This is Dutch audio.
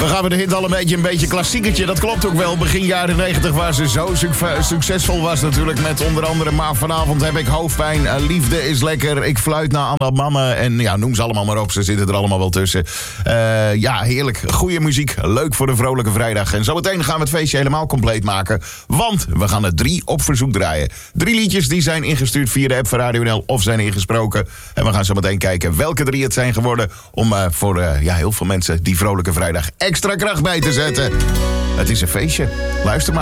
We gaan met de hint al een beetje klassiekertje. Dat klopt ook wel. Begin jaren 90 waar ze zo succesvol was natuurlijk. Met onder andere maar vanavond heb ik hoofdpijn. Liefde is lekker. Ik fluit naar andere mannen. En ja, noem ze allemaal maar op. Ze zitten er allemaal wel tussen. Ja, heerlijk. Goeie muziek. Leuk voor een vrolijke vrijdag. En zometeen gaan we het feestje helemaal compleet maken. Want we gaan er 3 op verzoek draaien. 3 liedjes die zijn ingestuurd via de app van Radio NL of zijn ingesproken. En we gaan zo meteen kijken welke 3 het zijn geworden. Om voor heel veel mensen die vrolijke vrijdag extra kracht bij te zetten. Het is een feestje. Luister maar.